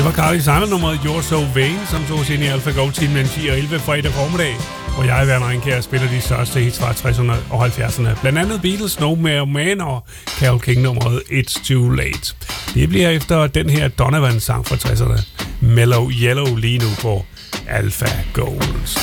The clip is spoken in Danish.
Det var Carly Simon-nummeret You're So Vain, som tog os ind i Alpha Gold-timen den 10 og 11 fredag formiddag, hvor jeg, Werner Ringkjær, spiller de største hits fra 60'erne og 70'erne. Blandt andet Beatles, No More Man og Carole King-nummeret It's Too Late. Det bliver efter den her Donovan-sang fra 60'erne, Mellow Yellow, lige nu på Alpha Gold.